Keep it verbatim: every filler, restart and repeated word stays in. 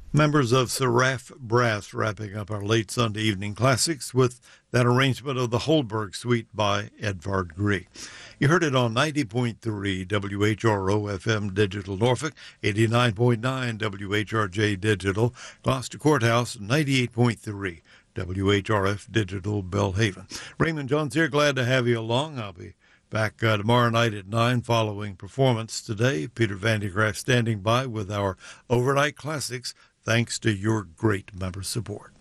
Members of Seraph Brass wrapping up our late Sunday evening classics with that arrangement of the Holberg Suite by Edvard Grieg. You heard it on ninety point three W H R O F M Digital Norfolk, eighty-nine point nine W H R J Digital, Gloucester Courthouse, ninety-eight point three W H R F Digital Belhaven. Raymond Jones here, glad to have you along. I'll be back uh, tomorrow night at nine following performance today. Peter Van de Graaff standing by with our overnight classics, thanks to your great member support.